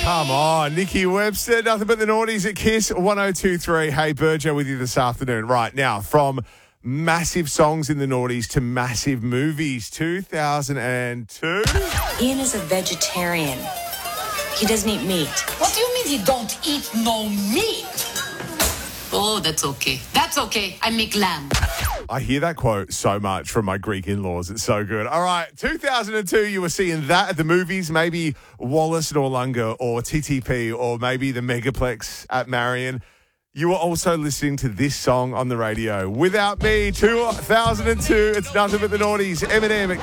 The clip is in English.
Come on, Nikki Webster, nothing but the naughties at Kiss 102.3. Hey, Burjo with you this afternoon. Right now, from massive songs in the noughties to massive movies. 2002. Ian is a vegetarian. He doesn't eat meat. What do you mean he don't eat no meat? Oh, that's okay. That's okay. I make lamb. I hear that quote so much from my Greek in-laws. It's so good. All right, 2002, you were seeing that at the movies, maybe Wallace and Orlunga or TTP or maybe the Megaplex at Marion. You were also listening to this song on the radio. Without Me, 2002, it's nothing but the noughties. Eminem at